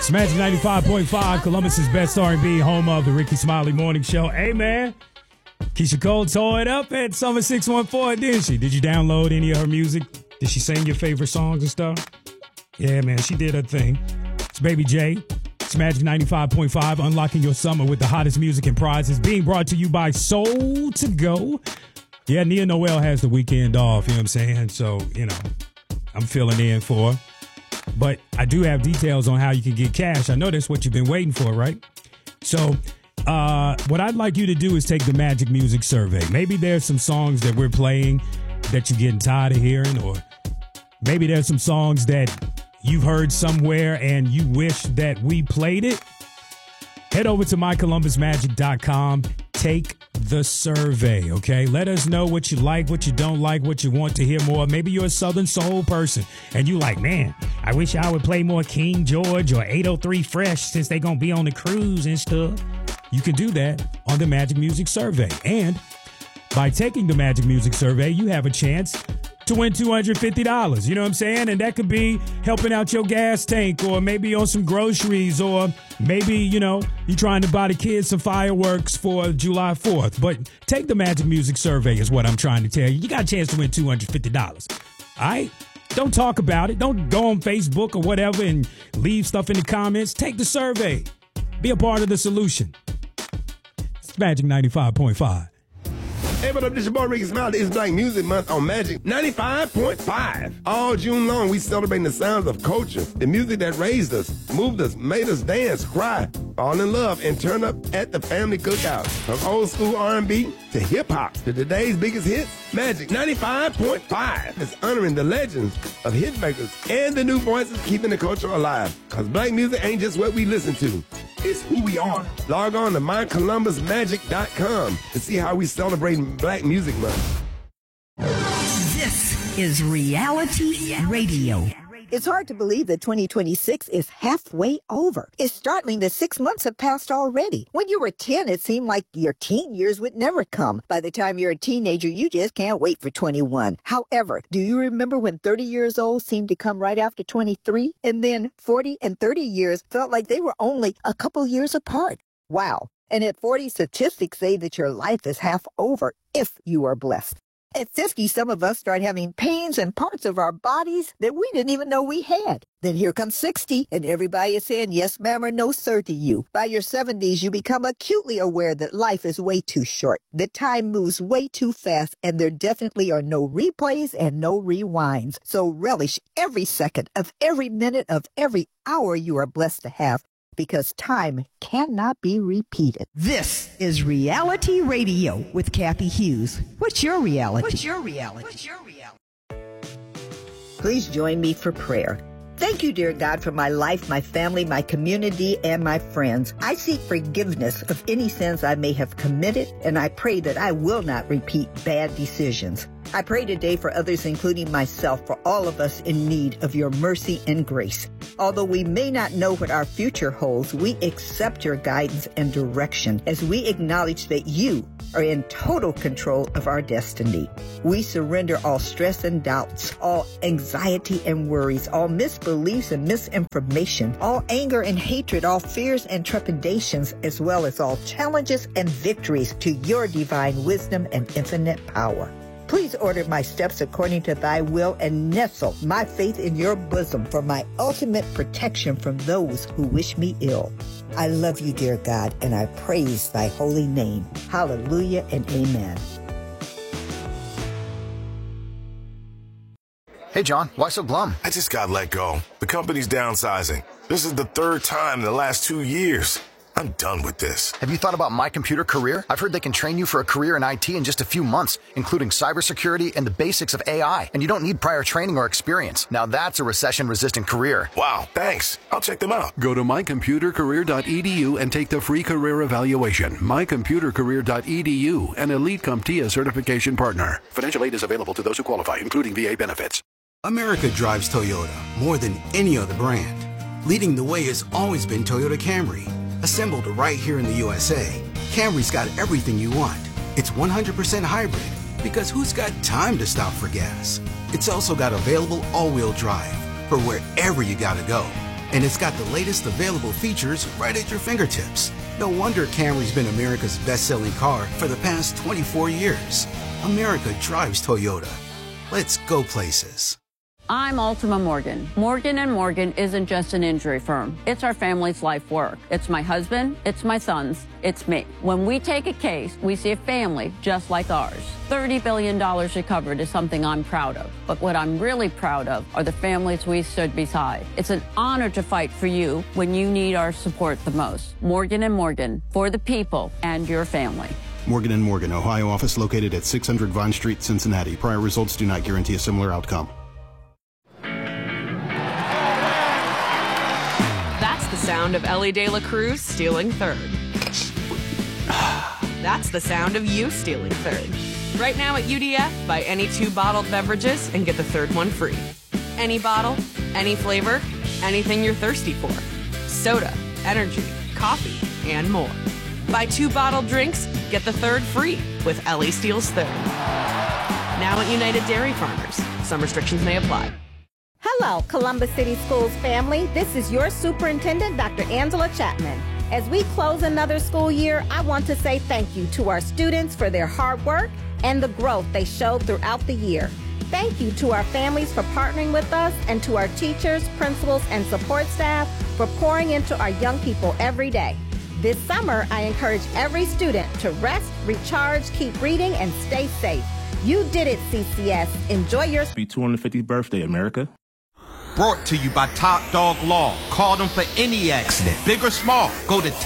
It's Magic 95.5, Columbus's best R&B, home of the Ricky Smiley Morning Show. Hey, man. Keisha Cole tore it up at Summer 614, didn't she? Did you download any of her music? Did she sing your favorite songs and stuff? Yeah, man, she did her thing. It's Baby J. It's Magic 95.5, unlocking your summer with the hottest music and prizes, being brought to you by Soul to Go. Yeah, Nia Noel has the weekend off, you know what I'm saying? So, I'm filling in for her. But I do have details on how you can get cash. I know that's what you've been waiting for, right? So what I'd like you to do is take the Magic Music Survey. Maybe there's some songs that we're playing that you're getting tired of hearing, or maybe there's some songs that you've heard somewhere and you wish that we played it. Head over to mycolumbusmagic.com. Take the survey, okay? Let us know what you like, what you don't like, what you want to hear more. Maybe you're a Southern Soul person and you like, man, I wish I would play more King George or 803 Fresh since they're going to be on the cruise and stuff. You can do that on the Magic Music Survey. And by taking the Magic Music Survey, you have a chance to win $250. You know what I'm saying? And that could be helping out your gas tank, or maybe on some groceries, or maybe, you're trying to buy the kids some fireworks for July 4th. But take the Magic Music Survey is what I'm trying to tell you. You got a chance to win $250. All right? Don't talk about it. Don't go on Facebook or whatever and leave stuff in the comments. Take the survey. Be a part of the solution. It's Magic 95.5. Hey, what up? This your boy Ricky Smiley. It's Black Music Month on Magic 95.5. All June long, we celebrating the sounds of culture, the music that raised us, moved us, made us dance, cry, fall in love, and turn up at the family cookout. From old school R&B to hip-hop to today's biggest hits, Magic 95.5 is honoring the legends of hit makers and the new voices keeping the culture alive. Because black music ain't just what we listen to. It's who we are. Log on to mycolumbusmagic.com to see how we celebrating Black Music Month. This is Reality Radio. It's hard to believe that 2026 is halfway over. It's startling that 6 months have passed already. When you were 10, it seemed like your teen years would never come. By the time you're a teenager, you just can't wait for 21. However, do you remember when 30 years old seemed to come right after 23? And then 40 and 30 years felt like they were only a couple years apart. Wow. And at 40, statistics say that your life is half over if you are blessed. At 50, some of us start having pains in parts of our bodies that we didn't even know we had. Then here comes 60, and everybody is saying yes, ma'am, or no, sir to you. By your 70s, you become acutely aware that life is way too short, that time moves way too fast, and there definitely are no replays and no rewinds. So relish every second of every minute of every hour you are blessed to have, because time cannot be repeated. This is Reality Radio with Kathy Hughes. What's your reality? What's your reality? What's your reality? Please join me for prayer. Thank you, dear God, for my life, my family, my community, and my friends. I seek forgiveness of any sins I may have committed, and I pray that I will not repeat bad decisions. I pray today for others, including myself, for all of us in need of your mercy and grace. Although we may not know what our future holds, we accept your guidance and direction as we acknowledge that you are in total control of our destiny. We surrender all stress and doubts, all anxiety and worries, all misbeliefs and misinformation, all anger and hatred, all fears and trepidations, as well as all challenges and victories to your divine wisdom and infinite power. Please order my steps according to thy will and nestle my faith in your bosom for my ultimate protection from those who wish me ill. I love you, dear God, and I praise thy holy name. Hallelujah and amen. Hey, John, why so glum? I just got let go. The company's downsizing. This is the third time in the last 2 years. I'm done with this. Have you thought about My Computer Career? I've heard they can train you for a career in IT in just a few months, including cybersecurity and the basics of AI. And you don't need prior training or experience. Now that's a recession-resistant career. Wow, thanks. I'll check them out. Go to mycomputercareer.edu and take the free career evaluation. mycomputercareer.edu, an Elite CompTIA certification partner. Financial aid is available to those who qualify, including VA benefits. America drives Toyota more than any other brand. Leading the way has always been Toyota Camry. Assembled right here in the USA, Camry's got everything you want. It's 100% hybrid, because who's got time to stop for gas? It's also got available all-wheel drive for wherever you gotta go. And it's got the latest available features right at your fingertips. No wonder Camry's been America's best-selling car for the past 24 years. America drives Toyota. Let's go places. I'm Ultima Morgan. Morgan & Morgan isn't just an injury firm. It's our family's life work. It's my husband, it's my sons, it's me. When we take a case, we see a family just like ours. $30 billion recovered is something I'm proud of. But what I'm really proud of are the families we stood beside. It's an honor to fight for you when you need our support the most. Morgan & Morgan, for the people and your family. Morgan & Morgan, Ohio office located at 600 Vine Street, Cincinnati. Prior results do not guarantee a similar outcome. That's the sound of Ellie De La Cruz stealing third. That's the sound of you stealing third. Right now at UDF, buy any 2 bottled beverages and get the third one free. Any bottle, any flavor, anything you're thirsty for. Soda, energy, coffee, and more. Buy 2 bottled drinks, get the third free with Ellie Steals Third. Now at United Dairy Farmers. Some restrictions may apply. Hello, Columbus City Schools family. This is your superintendent, Dr. Angela Chapman. As we close another school year, I want to say thank you to our students for their hard work and the growth they showed throughout the year. Thank you to our families for partnering with us and to our teachers, principals, and support staff for pouring into our young people every day. This summer, I encourage every student to rest, recharge, keep reading, and stay safe. You did it, CCS. Enjoy your 250th birthday, America. Brought to you by Top Dog Law. Call them for any accident, big or small. Go to